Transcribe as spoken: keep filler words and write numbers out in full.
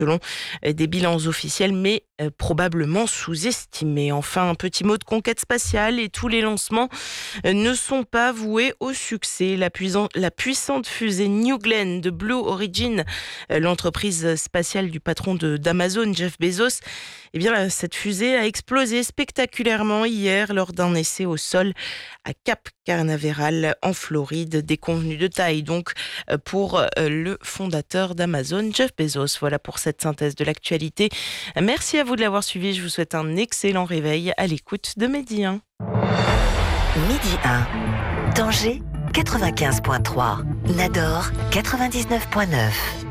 selon des bilans officiels, mais probablement sous-estimés. Enfin, un petit mot de conquête spatiale et tous les lancements ne sont pas voués au succès. La, puissant, la puissante fusée New Glenn de Blue Origin, l'entreprise spatiale du patron de, d'Amazon, Jeff Bezos, eh bien, cette fusée a explosé spectaculairement hier lors d'un essai au sol à Cap Canaveral en Floride. Déconvenue de taille donc pour le fondateur d'Amazon, Jeff Bezos. Voilà pour cette synthèse de l'actualité. Merci à vous de l'avoir suivi. Je vous souhaite un excellent réveil à l'écoute de Midi un. Midi un. Tanger quatre-vingt-quinze virgule trois. Nador quatre-vingt-dix-neuf virgule neuf.